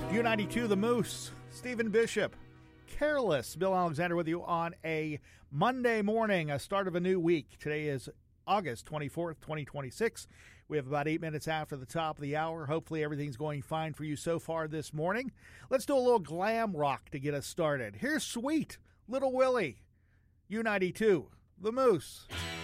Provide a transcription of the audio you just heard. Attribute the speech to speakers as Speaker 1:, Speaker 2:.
Speaker 1: U92 The Moose, Stephen Bishop, Careless, Bill Alexander with you on a Monday morning, a start of a new week. Today is August 24th, 2026. We have about 8 minutes after the top of the hour. Hopefully everything's going fine for you so far this morning. Let's do a little glam rock to get us started. Here's Sweet, Little Willie, U92, The Moose.